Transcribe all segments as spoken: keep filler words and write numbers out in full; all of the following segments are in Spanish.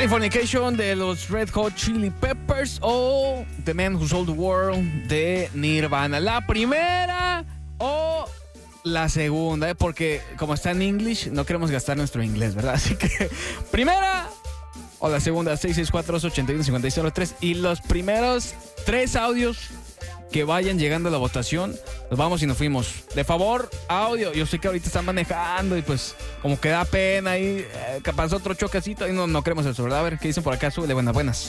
Californication de los Red Hot Chili Peppers o The Man Who Sold the World de Nirvana. La primera o la segunda, ¿eh? Porque como está en English, no queremos gastar nuestro inglés, ¿verdad? Así que primera o la segunda, seis seis cuatro, dos ocho uno, cinco seis cero tres. Y los primeros tres audios que vayan llegando a la votación, nos vamos y nos fuimos. De favor, audio. Yo sé que ahorita están manejando y pues como que da pena ahí, eh, capaz otro choquecito y no, no queremos eso, ¿verdad? A ver, ¿qué dicen por acá? Súbele, buenas, buenas.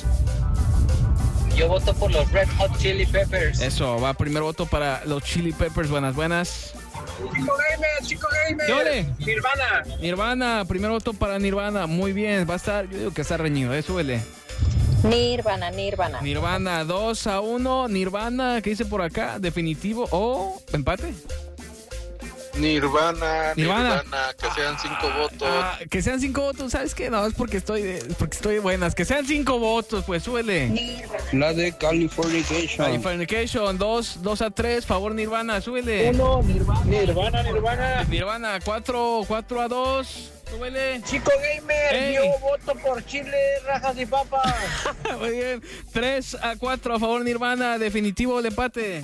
Yo voto por los Red Hot Chili Peppers. Eso, va, primer voto para los Chili Peppers, buenas, buenas. Chico Gamer, Chico Gamer. ¡Yole! Nirvana. Nirvana, primer voto para Nirvana, muy bien, va a estar, yo digo que está reñido, ¿eh? Súbele. Nirvana, Nirvana. Nirvana, dos a uno, Nirvana, ¿qué dice por acá? ¿Definitivo o empate? Nirvana, Nirvana, Nirvana, que sean cinco votos. Ah, que sean cinco votos, ¿sabes qué? No, es porque estoy de, porque estoy buenas. Que sean cinco votos, pues súbele. La de Californication. Californication, dos, dos a tres, favor Nirvana, súbele. Uno, Nirvana. Nirvana, Nirvana. Nirvana, cuatro, cuatro a dos, súbele. Chico Gamer, Ey. yo voto por chile, rajas y papas. Muy bien, tres a cuatro a favor Nirvana, definitivo el empate.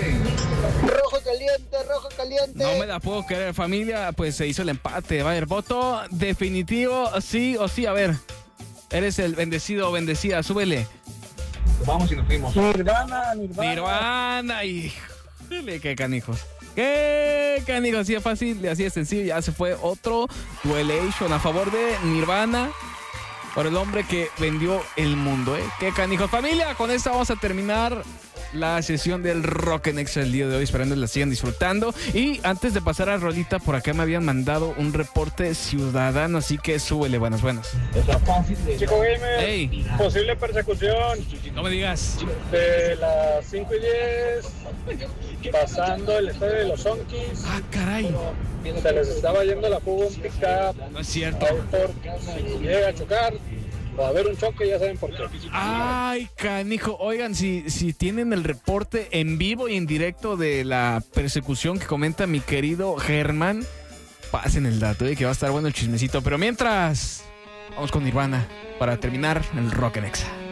Rojo caliente, rojo caliente. No me la puedo creer, familia, pues se hizo el empate. Va a haber voto definitivo, sí o sí, a ver. Eres el bendecido o bendecida, súbele. Vamos y nos fuimos. Nirvana, Nirvana. Nirvana, híjole, qué canijos. Qué canijos, así es fácil, así es sencillo. Ya se fue otro duelation a favor de Nirvana por el hombre que vendió el mundo, ¿eh? Qué canijos. Familia, con esta vamos a terminar la sesión del Rock en Exa el día de hoy, esperando que la sigan disfrutando. Y antes de pasar a rolita, por acá me habían mandado un reporte ciudadano, así que súbele, buenas, buenas. Chico Gamer, Ey. posible persecución No me digas. de las cinco y diez, pasando el estadio de los Sonkis. Ah, caray. Se les estaba yendo la fuga un pick-up. No es cierto. Ahí por si llega a chocar o a haber un choque, ya saben por qué. Ay, canijo. Oigan, si, si tienen el reporte en vivo y en directo de la persecución que comenta mi querido Germán, pasen el dato, ¿eh? Que va a estar bueno el chismecito. Pero mientras, vamos con Nirvana para terminar el Rock en Exa.